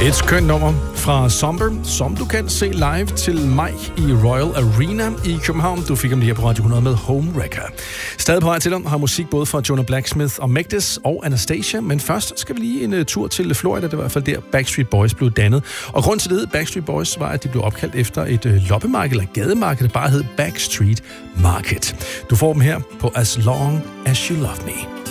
Et skønt nummer fra Somber, som du kan se live til maj i Royal Arena i København. Du fik ham lige her på Radio 100 med Homewrecker. Stadig på vej til dem har musik både fra Jonah Blacksmith og Megdes og Anastasia, men først skal vi lige en tur til Florida. Det var i hvert fald der Backstreet Boys blev dannet. Og grund til det, Backstreet Boys, var, at de blev opkaldt efter et loppemarked eller gademarked, der bare hed Backstreet Market. Du får dem her på As Long As You Love Me.